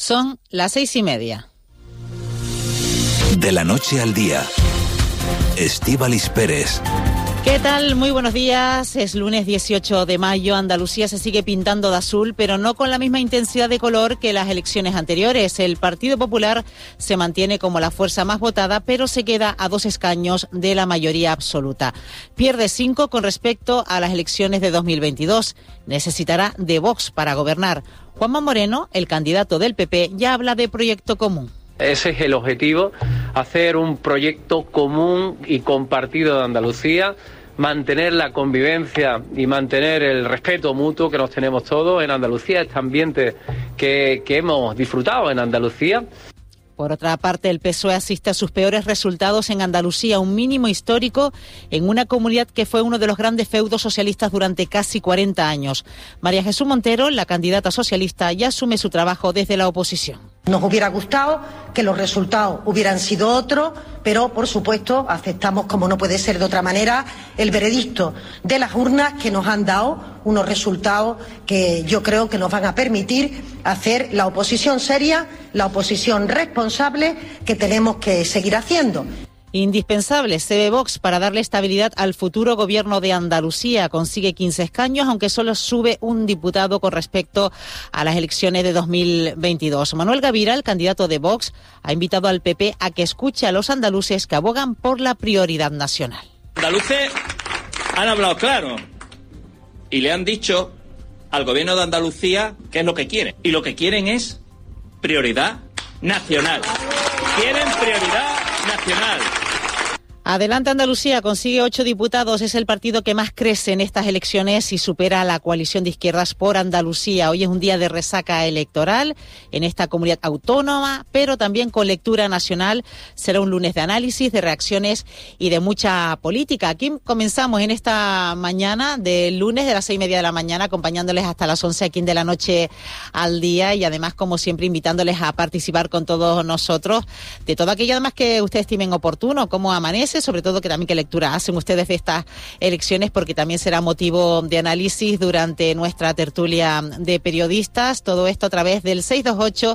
Son las 6:30. De la noche al día, Estíbaliz Pérez. ¿Qué tal? Muy buenos días. Es lunes 18 de mayo. Andalucía se sigue pintando de azul, pero no con la misma intensidad de color que las elecciones anteriores. El Partido Popular se mantiene como la fuerza más votada, pero se queda a 2 escaños de la mayoría absoluta. Pierde 5 con respecto a las elecciones de 2022. Necesitará de Vox para gobernar. Juanma Moreno, el candidato del PP, ya habla de proyecto común. Ese es el objetivo, hacer un proyecto común y compartido de Andalucía, mantener la convivencia y mantener el respeto mutuo que nos tenemos todos en Andalucía, este ambiente que hemos disfrutado en Andalucía. Por otra parte, el PSOE asiste a sus peores resultados en Andalucía, un mínimo histórico en una comunidad que fue uno de los grandes feudos socialistas durante casi 40 años. María Jesús Montero, la candidata socialista, ya asume su trabajo desde la oposición. Nos hubiera gustado que los resultados hubieran sido otros, pero por supuesto aceptamos, como no puede ser de otra manera, el veredicto de las urnas que nos han dado unos resultados que yo creo que nos van a permitir hacer la oposición seria, la oposición responsable que tenemos que seguir haciendo. Indispensable se ve Vox para darle estabilidad al futuro gobierno de Andalucía. Consigue 15 escaños, aunque solo sube un diputado con respecto a las elecciones de 2022. Manuel Gavira, el candidato de Vox, ha invitado al PP a que escuche a los andaluces que abogan por la prioridad nacional. Andaluces han hablado claro y le han dicho al gobierno de Andalucía qué es lo que quieren. Y lo que quieren es prioridad nacional. Quieren prioridad nacional. Adelante Andalucía consigue 8 diputados, es el partido que más crece en estas elecciones y supera a la coalición de izquierdas por Andalucía. Hoy es un día de resaca electoral en esta comunidad autónoma, pero también con lectura nacional. Será un lunes de análisis, de reacciones y de mucha política. Aquí comenzamos en esta mañana del lunes de las 6:30 de la mañana, acompañándoles hasta las 11 aquí en De la Noche al Día y además, como siempre, invitándoles a participar con todos nosotros de todo aquello además que ustedes estimen oportuno, cómo amanece, sobre todo que también qué lectura hacen ustedes de estas elecciones, porque también será motivo de análisis durante nuestra tertulia de periodistas. Todo esto a través del 628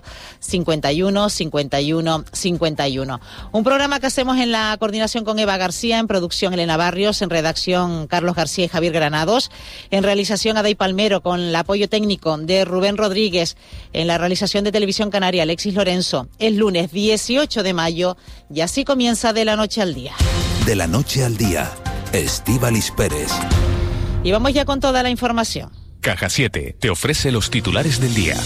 51 51 51. Un programa que hacemos en la coordinación con Eva García, en producción Elena Barrios, en redacción Carlos García y Javier Granados, en realización Adey Palmero, con el apoyo técnico de Rubén Rodríguez, en la realización de Televisión Canaria Alexis Lorenzo. Es lunes 18 de mayo y así comienza De la Noche al Día. De la noche al día, Estíbaliz Pérez. Y vamos ya con toda la información. Caja 7 te ofrece los titulares del día.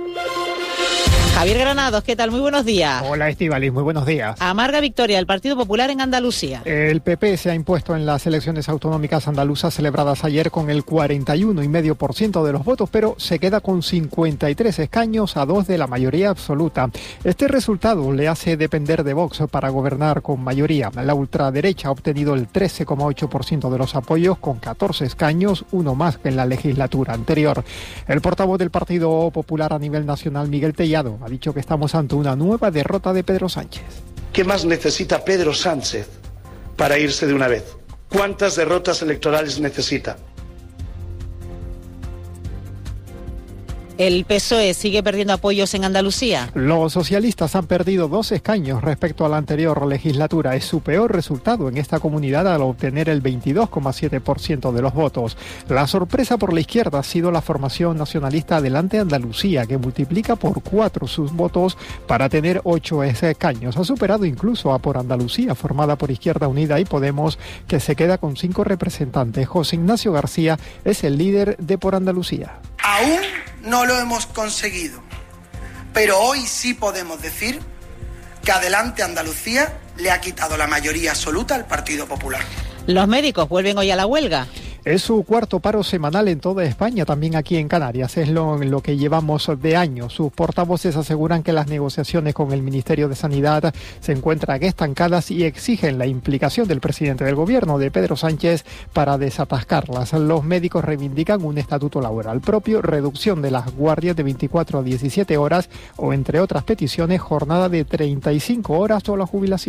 Javier Granados, ¿qué tal? Muy buenos días. Hola Estíbaliz, muy buenos días. Amarga victoria del Partido Popular en Andalucía. El PP se ha impuesto en las elecciones autonómicas andaluzas celebradas ayer con el 41,5% de los votos, pero se queda con 53 escaños a 2 de la mayoría absoluta. Este resultado le hace depender de Vox para gobernar con mayoría. La ultraderecha ha obtenido el 13,8% de los apoyos con 14 escaños, uno más que en la legislatura anterior. El portavoz del Partido Popular a nivel nacional, Miguel Tellado, ha dicho que estamos ante una nueva derrota de Pedro Sánchez. ¿Qué más necesita Pedro Sánchez para irse de una vez? ¿Cuántas derrotas electorales necesita? ¿El PSOE sigue perdiendo apoyos en Andalucía? Los socialistas han perdido 2 escaños respecto a la anterior legislatura. Es su peor resultado en esta comunidad al obtener el 22,7% de los votos. La sorpresa por la izquierda ha sido la formación nacionalista Adelante Andalucía, que multiplica por 4 sus votos para tener 8 escaños. Ha superado incluso a Por Andalucía, formada por Izquierda Unida y Podemos, que se queda con 5 representantes. José Ignacio García es el líder de Por Andalucía. Aún no lo hemos conseguido, pero hoy sí podemos decir que Adelante Andalucía le ha quitado la mayoría absoluta al Partido Popular. Los médicos vuelven hoy a la huelga. Es su cuarto paro semanal en toda España, también aquí en Canarias. Es lo que llevamos de año. Sus portavoces aseguran que las negociaciones con el Ministerio de Sanidad se encuentran estancadas y exigen la implicación del presidente del gobierno, de Pedro Sánchez, para desatascarlas. Los médicos reivindican un estatuto laboral propio, reducción de las guardias de 24 a 17 horas o, entre otras peticiones, jornada de 35 horas o la jubilación.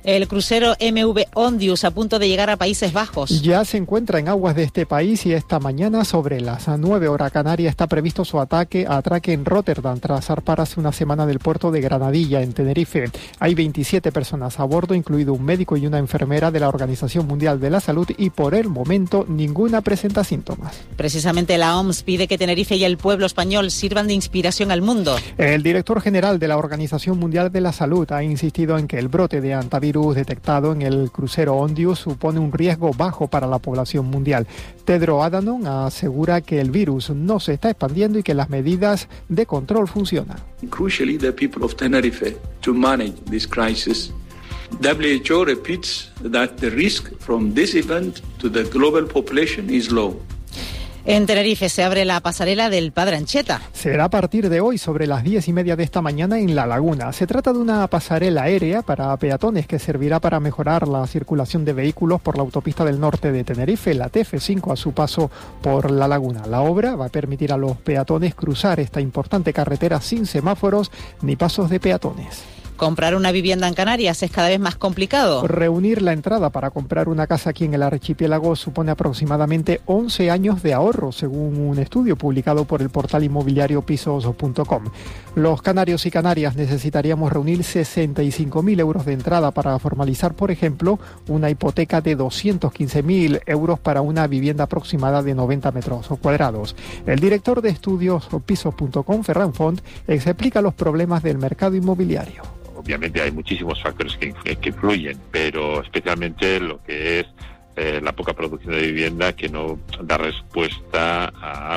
El crucero MV Ondius a punto de llegar a Países Bajos. Ya se encuentra en aguas de este país y esta mañana sobre las 9 horas Canarias está previsto su atraque en Rotterdam tras zarpar hace una semana del puerto de Granadilla en Tenerife. Hay 27 personas a bordo, incluido un médico y una enfermera de la Organización Mundial de la Salud, y por el momento ninguna presenta síntomas. Precisamente la OMS pide que Tenerife y el pueblo español sirvan de inspiración al mundo. El director general de la Organización Mundial de la Salud ha insistido en que el brote de hantavirus detectado en el crucero Ondius supone un riesgo bajo para la población mundial. Tedros Adhanom asegura que el virus no se está expandiendo y que las medidas de control funcionan. Crucially, the people of Tenerife to manage this crisis. WHO repeats that the risk from this event to the global population is low. En Tenerife se abre la pasarela del Padre Ancheta. Será a partir de hoy sobre las 10:30 de esta mañana en La Laguna. Se trata de una pasarela aérea para peatones que servirá para mejorar la circulación de vehículos por la autopista del norte de Tenerife, la TF5, a su paso por La Laguna. La obra va a permitir a los peatones cruzar esta importante carretera sin semáforos ni pasos de peatones. Comprar una vivienda en Canarias es cada vez más complicado. Reunir la entrada para comprar una casa aquí en el archipiélago supone aproximadamente 11 años de ahorro, según un estudio publicado por el portal inmobiliario pisos.com. Los canarios y canarias necesitaríamos reunir 65.000 euros de entrada para formalizar, por ejemplo, una hipoteca de 215.000 euros para una vivienda aproximada de 90 metros cuadrados. El director de estudios pisos.com, Ferran Font, explica los problemas del mercado inmobiliario. Obviamente hay muchísimos factores que influyen, pero especialmente lo que es la poca producción de vivienda, que no da respuesta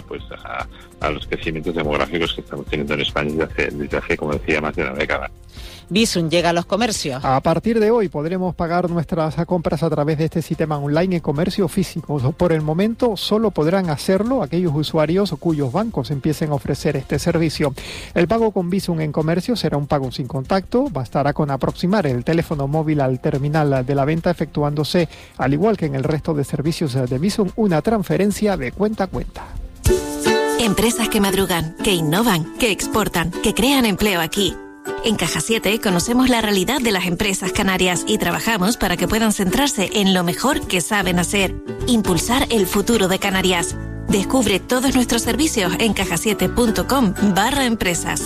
a los crecimientos demográficos que estamos teniendo en España desde hace, como decía, más de una década. Bizum llega a los comercios. A partir de hoy podremos pagar nuestras compras a través de este sistema online en comercios físicos. Por el momento solo podrán hacerlo aquellos usuarios cuyos bancos empiecen a ofrecer este servicio. El pago con Bizum en comercio será un pago sin contacto. Bastará con aproximar el teléfono móvil al terminal de la venta, efectuándose, al igual que en el resto de servicios de Bizum, una transferencia de cuenta a cuenta. Empresas que madrugan, que innovan, que exportan, que crean empleo aquí. En Caja 7 conocemos la realidad de las empresas canarias y trabajamos para que puedan centrarse en lo mejor que saben hacer, impulsar el futuro de Canarias. Descubre todos nuestros servicios en cajasiete.com/empresas.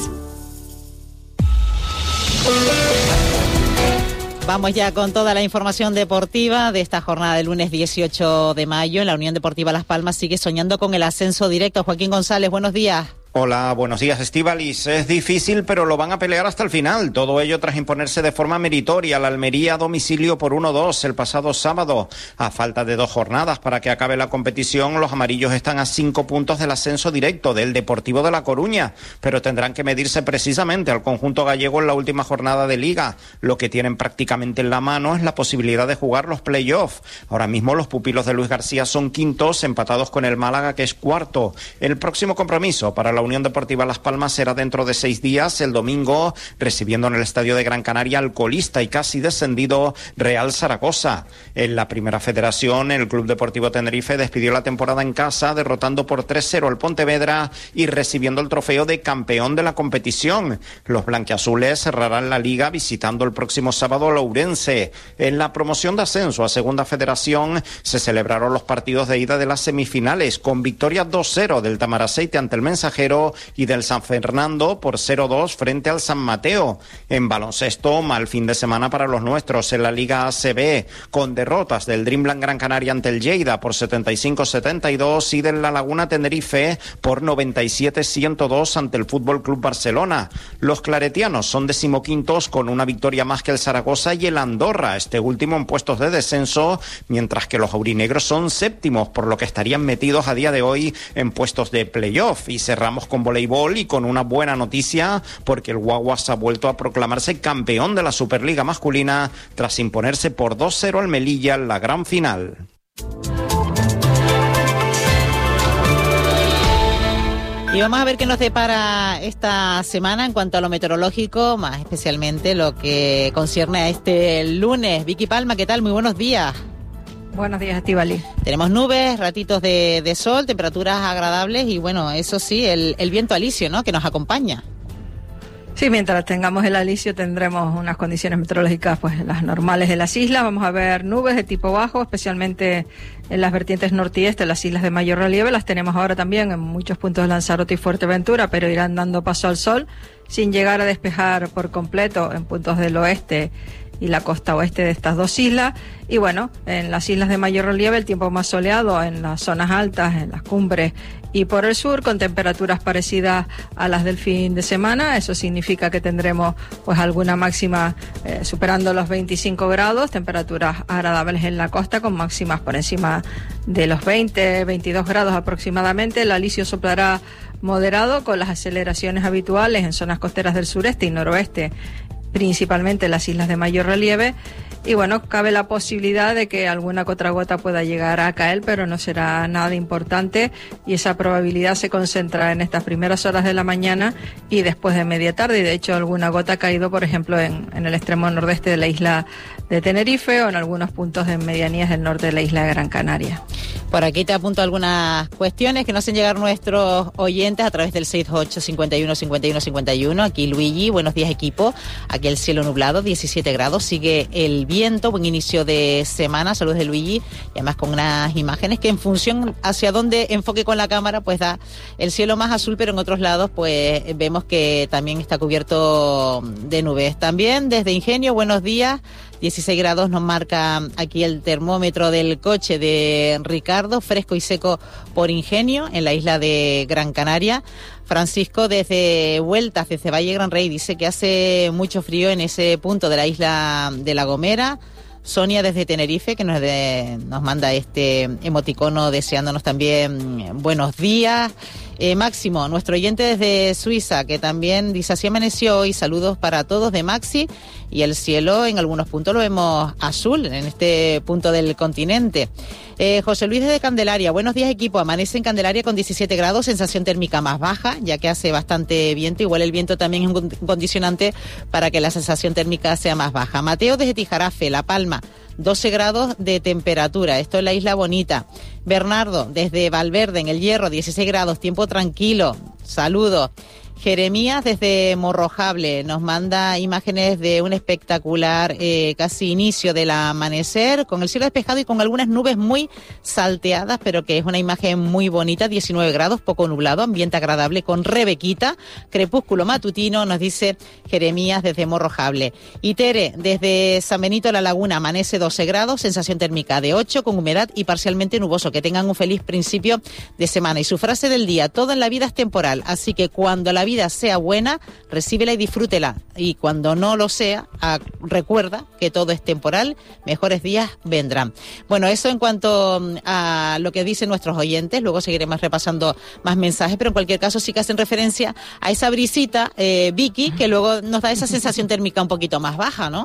Vamos ya con toda la información deportiva de esta jornada del lunes 18 de mayo. La Unión Deportiva Las Palmas sigue soñando con el ascenso directo. Joaquín González, buenos días. Hola, buenos días, Estíbaliz. Es difícil, pero lo van a pelear hasta el final. Todo ello tras imponerse de forma meritoria la Almería a domicilio por 1-2 el pasado sábado. A falta de 2 jornadas para que acabe la competición, los amarillos están a 5 puntos del ascenso directo del Deportivo de La Coruña, pero tendrán que medirse precisamente al conjunto gallego en la última jornada de Liga. Lo que tienen prácticamente en la mano es la posibilidad de jugar los play-off. Ahora mismo los pupilos de Luis García son quintos, empatados con el Málaga, que es cuarto. El próximo compromiso para la Unión Deportiva Las Palmas será dentro de 6 días, el domingo, recibiendo en el Estadio de Gran Canaria al colista y casi descendido Real Zaragoza. En la Primera Federación, el Club Deportivo Tenerife despidió la temporada en casa, derrotando por 3-0 al Pontevedra y recibiendo el trofeo de campeón de la competición. Los blanquiazules cerrarán la Liga visitando el próximo sábado a Ourense. En la promoción de ascenso a Segunda Federación se celebraron los partidos de ida de las semifinales, con victoria 2-0 del Tamaraceite ante el Mensajero y del San Fernando por 0-2 frente al San Mateo. En baloncesto, mal fin de semana para los nuestros en la Liga ACB, con derrotas del Dreamland Gran Canaria ante el Lleida por 75-72 y del La Laguna Tenerife por 97-102 ante el Fútbol Club Barcelona. Los claretianos son 15º con una victoria más que el Zaragoza y el Andorra, este último en puestos de descenso, mientras que los aurinegros son 7º, por lo que estarían metidos a día de hoy en puestos de playoff. Y cerramos con voleibol y con una buena noticia, porque el Guaguas ha vuelto a proclamarse campeón de la Superliga masculina tras imponerse por 2-0 al Melilla en la gran final. Y vamos a ver qué nos depara esta semana en cuanto a lo meteorológico, más especialmente lo que concierne a este lunes. Vicky Palma, ¿qué tal? Muy buenos días. Buenos días, Estíbaliz. Tenemos nubes, ratitos de sol, temperaturas agradables y bueno, eso sí, el viento alisio, ¿no?, que nos acompaña. Sí, mientras tengamos el alisio tendremos unas condiciones meteorológicas pues las normales de las islas. Vamos a ver nubes de tipo bajo, especialmente en las vertientes norte y este, las islas de mayor relieve. Las tenemos ahora también en muchos puntos de Lanzarote y Fuerteventura, pero irán dando paso al sol sin llegar a despejar por completo en puntos del oeste y la costa oeste de estas dos islas. Y bueno, en las islas de mayor relieve el tiempo más soleado en las zonas altas, en las cumbres y por el sur, con temperaturas parecidas a las del fin de semana. Eso significa que tendremos pues alguna máxima superando los 25 grados, temperaturas agradables en la costa con máximas por encima de los 20, 22 grados aproximadamente. El alisio soplará moderado con las aceleraciones habituales en zonas costeras del sureste y noroeste, principalmente las islas de mayor relieve. Y bueno, cabe la posibilidad de que alguna que otra gota pueda llegar a caer, pero no será nada importante, y esa probabilidad se concentra en estas primeras horas de la mañana y después de media tarde. Y de hecho alguna gota ha caído, por ejemplo, en el extremo nordeste de la isla de Tenerife o en algunos puntos de medianías del norte de la isla de Gran Canaria. Por aquí te apunto algunas cuestiones que nos hacen llegar nuestros oyentes a través del 68 51 51 51. Aquí Luigi, buenos días equipo. Aquí el cielo nublado, 17 grados, sigue el viento, buen inicio de semana. Saludos de Luigi, y además con unas imágenes que en función hacia dónde enfoque con la cámara pues da el cielo más azul, pero en otros lados pues vemos que también está cubierto de nubes. También desde Ingenio, buenos días. 16 grados nos marca aquí el termómetro del coche de Ricardo, fresco y seco por Ingenio, en la isla de Gran Canaria. Francisco desde Vueltas, desde Valle Gran Rey, dice que hace mucho frío en ese punto de la isla de La Gomera. Sonia desde Tenerife, que nos manda este emoticono deseándonos también buenos días. Máximo, nuestro oyente desde Suiza, que también dice así amaneció hoy. Saludos para todos de Maxi. Y el cielo en algunos puntos lo vemos azul, en este punto del continente. José Luis desde Candelaria, buenos días equipo. Amanece en Candelaria con 17 grados, sensación térmica más baja, ya que hace bastante viento. Igual el viento también es un condicionante para que la sensación térmica sea más baja. Mateo desde Tijarafe, La Palma, 12 grados de temperatura. Esto es la Isla Bonita. Bernardo desde Valverde, en El Hierro, 16 grados, tiempo tranquilo. Saludos. Jeremías desde Morrojable nos manda imágenes de un espectacular casi inicio del amanecer, con el cielo despejado y con algunas nubes muy salteadas, pero que es una imagen muy bonita. 19 grados, poco nublado, ambiente agradable con Rebequita, crepúsculo matutino, nos dice Jeremías desde Morrojable. Y Tere desde San Benito de la Laguna, amanece 12 grados, sensación térmica de 8, con humedad y parcialmente nuboso. Que tengan un feliz principio de semana. Y su frase del día: todo en la vida es temporal, así que cuando la vida sea buena, recíbela y disfrútela, y cuando no lo sea, recuerda que todo es temporal, mejores días vendrán. Bueno, eso en cuanto a lo que dicen nuestros oyentes. Luego seguiremos repasando más mensajes, pero en cualquier caso sí que hacen referencia a esa brisita, Vicky, que luego nos da esa sensación térmica un poquito más baja, ¿no?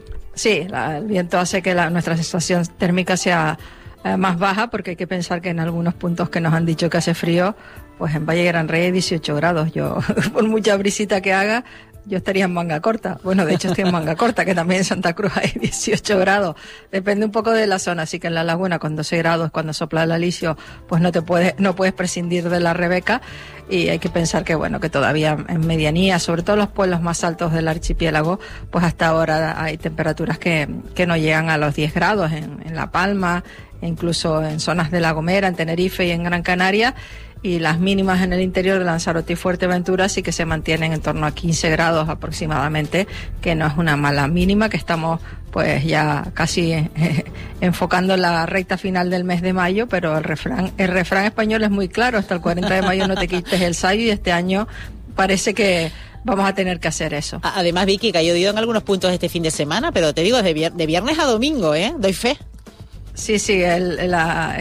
Sí, el viento hace que nuestra sensación térmica sea más baja, porque hay que pensar que en algunos puntos que nos han dicho que hace frío, pues en Valle Gran Rey hay 18 grados. Yo, por mucha brisita que haga, yo estaría en manga corta. Bueno, de hecho estoy en manga corta, que también en Santa Cruz hay 18 grados. Depende un poco de la zona, así que en La Laguna con 12 grados, cuando sopla el alisio, pues no puedes prescindir de la Rebeca. Y hay que pensar que bueno, que todavía en medianía, sobre todo los pueblos más altos del archipiélago, pues hasta ahora hay temperaturas que no llegan a los 10 grados en La Palma, e incluso en zonas de La Gomera, en Tenerife y en Gran Canaria. Y las mínimas en el interior de Lanzarote y Fuerteventura sí que se mantienen en torno a 15 grados aproximadamente, que no es una mala mínima, que estamos pues ya casi enfocando la recta final del mes de mayo, pero el refrán español es muy claro: hasta el 40 de mayo no te quites el sayo, y este año parece que vamos a tener que hacer eso. Además, Vicky, que ha llovido en algunos puntos este fin de semana, pero te digo, de viernes a domingo, doy fe. Sí, el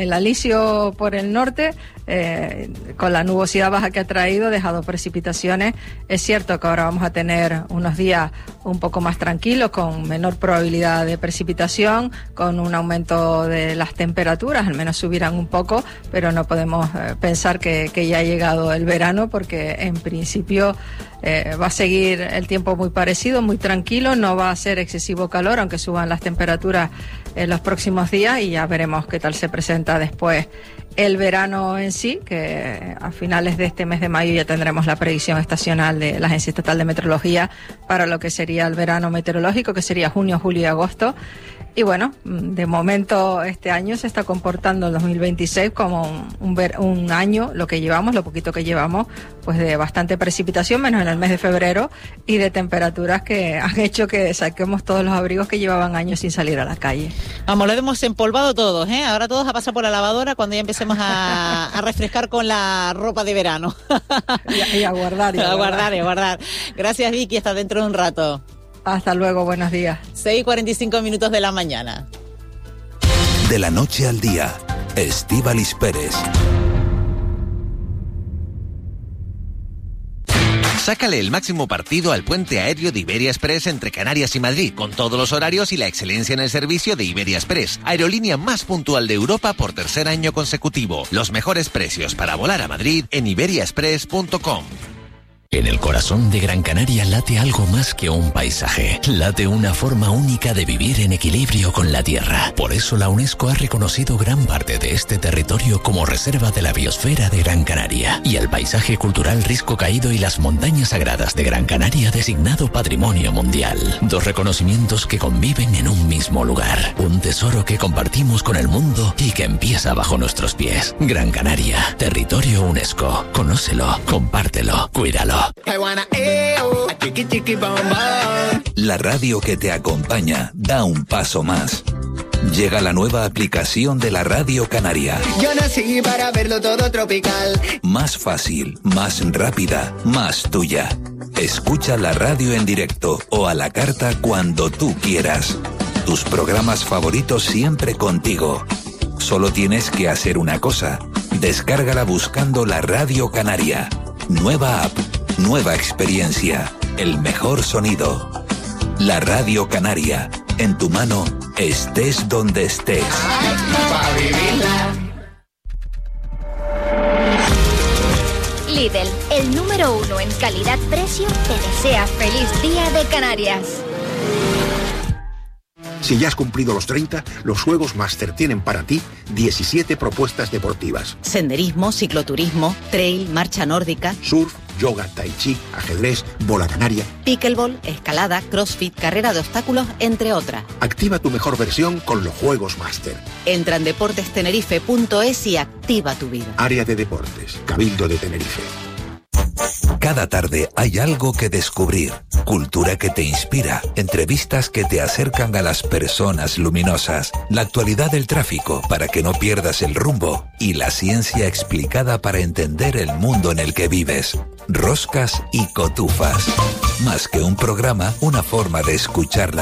alisio por el norte, con la nubosidad baja que ha traído, ha dejado precipitaciones. Es cierto que ahora vamos a tener unos días un poco más tranquilos, con menor probabilidad de precipitación, con un aumento de las temperaturas, al menos subirán un poco, pero no podemos pensar que ya ha llegado el verano, porque en principio va a seguir el tiempo muy parecido, muy tranquilo, no va a ser excesivo calor, aunque suban las temperaturas en los próximos días, y ya veremos qué tal se presenta después el verano en sí, que a finales de este mes de mayo ya tendremos la predicción estacional de la Agencia Estatal de Meteorología para lo que sería el verano meteorológico, que sería junio, julio y agosto. Y bueno, de momento este año se está comportando el 2026 como un año, lo poquito que llevamos, pues de bastante precipitación, menos en el mes de febrero, y de temperaturas que han hecho que saquemos todos los abrigos que llevaban años sin salir a la calle. Vamos, lo hemos empolvado todos, ¿eh? Ahora todos a pasar por la lavadora cuando ya empecemos a refrescar con la ropa de verano. Y a guardar. A guardar. Gracias, Vicky, hasta dentro de un rato. Hasta luego, buenos días. 6:45 de la mañana. De la noche al día, Estíbaliz Pérez. Sácale el máximo partido al puente aéreo de Iberia Express entre Canarias y Madrid, con todos los horarios y la excelencia en el servicio de Iberia Express, aerolínea más puntual de Europa por tercer año consecutivo. Los mejores precios para volar a Madrid en iberiaexpress.com. En el corazón de Gran Canaria late algo más que un paisaje. Late una forma única de vivir en equilibrio con la tierra. Por eso la UNESCO ha reconocido gran parte de este territorio como reserva de la biosfera de Gran Canaria. Y el paisaje cultural Risco Caído y las montañas sagradas de Gran Canaria designado Patrimonio Mundial. Dos reconocimientos que conviven en un mismo lugar. Un tesoro que compartimos con el mundo y que empieza bajo nuestros pies. Gran Canaria, territorio UNESCO. Conócelo, compártelo, cuídalo. La radio que te acompaña da un paso más. Llega la nueva aplicación de la Radio Canaria. Yo nací para verlo todo tropical. Más fácil, más rápida, más tuya. Escucha la radio en directo o a la carta cuando tú quieras. Tus programas favoritos siempre contigo. Solo tienes que hacer una cosa. Descárgala buscando la Radio Canaria. Nueva app. Nueva experiencia, el mejor sonido. La Radio Canaria, en tu mano, estés donde estés. Lidl, el número 1 en calidad-precio, te desea feliz Día de Canarias. Si ya has cumplido los 30, los Juegos Máster tienen para ti 17 propuestas deportivas. Senderismo, cicloturismo, trail, marcha nórdica, surf, yoga, tai chi, ajedrez, bola canaria, pickleball, escalada, crossfit, carrera de obstáculos, entre otras. Activa tu mejor versión con los Juegos Máster. Entra en deportestenerife.es y activa tu vida. Área de Deportes, Cabildo de Tenerife. Cada tarde hay algo que descubrir, cultura que te inspira, entrevistas que te acercan a las personas luminosas, la actualidad del tráfico para que no pierdas el rumbo y la ciencia explicada para entender el mundo en el que vives. Roscas y cotufas. Más que un programa, una forma de escuchar la